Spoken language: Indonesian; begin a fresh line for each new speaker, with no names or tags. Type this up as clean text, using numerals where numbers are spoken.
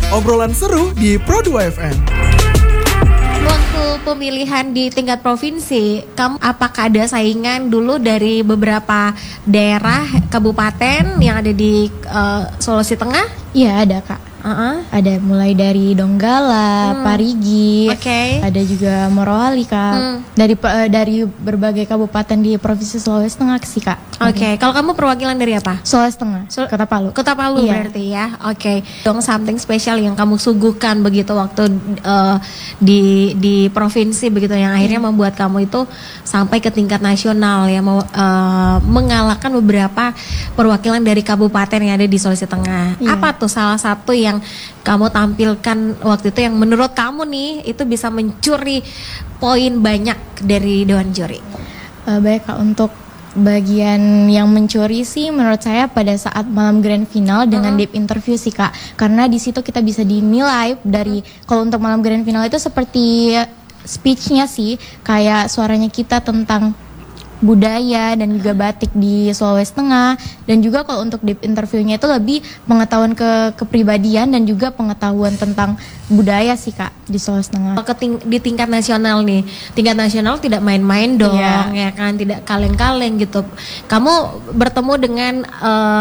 Obrolan seru di Pro 2 FM.
Waktu pemilihan di tingkat provinsi, kamu apakah ada saingan dulu dari beberapa daerah kabupaten yang ada di Sulawesi Tengah?
Iya ada Kak. Ada mulai dari Donggala, Parigi, ada juga Morowali Kak. Dari berbagai kabupaten di provinsi Sulawesi Tengah sih Kak.
Kalau kamu perwakilan dari apa?
Sulawesi Tengah, Kota Palu.
Kota Palu
Iya.
berarti ya. Dong something spesial yang kamu suguhkan begitu waktu di provinsi begitu yang akhirnya membuat kamu itu sampai ke tingkat nasional ya, mengalahkan beberapa perwakilan dari kabupaten yang ada di Sulawesi Tengah.
Iya.
Apa tuh salah satu yang kamu tampilkan waktu itu yang menurut kamu nih itu bisa mencuri poin banyak dari Dewan Juri?
Baik Kak, untuk bagian yang mencuri sih menurut saya pada saat malam grand final dengan deep interview sih Kak. Karena di situ kita bisa dinilai dari kalau untuk malam grand final itu seperti speech-nya sih kayak suaranya kita tentang budaya dan juga batik di Sulawesi Tengah, dan juga kalau untuk deep interviewnya itu lebih pengetahuan kepribadian dan juga pengetahuan tentang budaya sih Kak di Sulawesi Tengah.
Di tingkat nasional nih, tingkat nasional tidak main-main dong, ya kan, tidak kaleng-kaleng gitu. Kamu bertemu dengan